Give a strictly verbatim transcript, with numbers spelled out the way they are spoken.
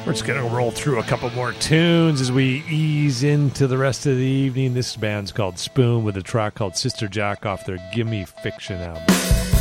We're just going to roll through a couple more tunes as we ease into the rest of the evening. This band's called Spoon with a track called Sister Jack off their Gimme Fiction album.